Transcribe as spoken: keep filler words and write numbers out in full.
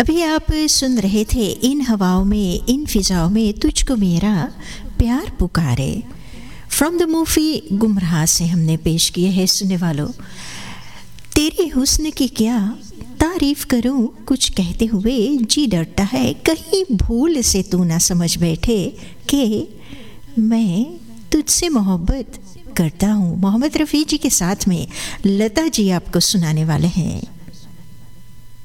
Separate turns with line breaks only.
अभी आप सुन रहे थे इन हवाओं में, इन फिजाओं में तुझको मेरा प्यार पुकारे। फ्रॉम द मूवी गुमराह से हमने पेश किए हैं सुनने वालों। तेरे हुस्न की क्या तारीफ करूं, कुछ कहते हुए जी डरता है कहीं भूल से तू ना समझ बैठे कि मैं तुझसे मोहब्बत करता हूँ। मोहम्मद रफ़ी जी के साथ में लता जी आपको सुनाने वाले हैं।